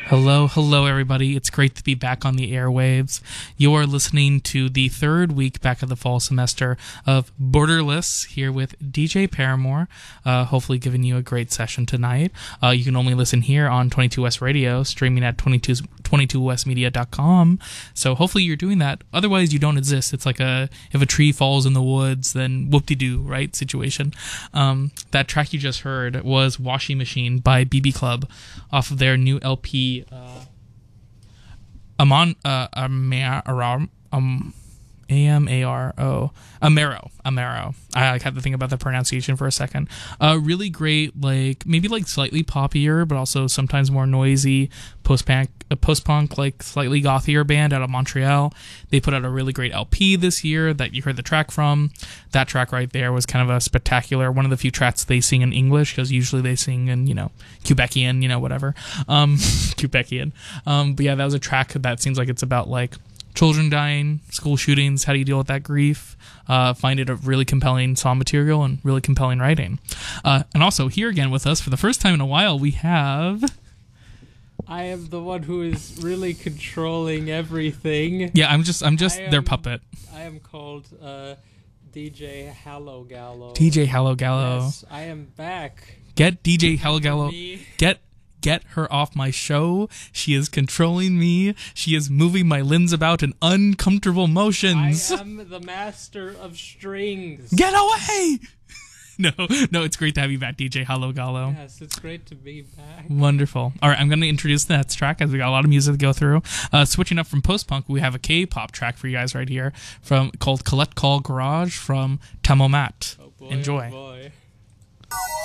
Hello, hello, everybody. It's great to be back on the airwaves. You are listening to the third week back of the fall semester of Borderless here with DJ Paramore, hopefully giving you a great session tonight. You can only listen here on 22West Radio, streaming at 22westmedia.com. So hopefully you're doing that. Otherwise, you don't exist. It's like if a tree falls in the woods, then whoop-de-doo, right, situation. That track you just heard was Washing Machine by BB Club off of their new LP, Amaro. I had to think about the pronunciation for a second. Really great, maybe slightly poppier, but also sometimes more noisy post-punk, slightly gothier band out of Montreal. They put out a really great LP this year that you heard the track from. That track right there was kind of a spectacular, one of the few tracks they sing in English, because usually they sing in, Quebecian, whatever. Quebecian. But yeah, that was a track that seems like it's about, children dying, school shootings, how do you deal with that grief? Find it a really compelling song material and really compelling writing. And also, here again with us for the first time in a while, we have... I am the one who is really controlling everything. Yeah, I'm just their puppet. I am called DJ Hallow Gallo. DJ Hallow Gallo. Yes, I am back. Get DJ Hallow Gallo. Get her off my show. She is controlling me. She is moving my limbs about in uncomfortable motions. I am the master of strings. Get away! No, it's great to have you back, DJ Hallow Gallo. Yes, it's great to be back. Wonderful. All right, I'm going to introduce the next track as we got a lot of music to go through. Switching up from post-punk, we have a K-pop track for you guys right here called Collect Call Garage from Tamomat. Oh boy, Enjoy. Oh boy.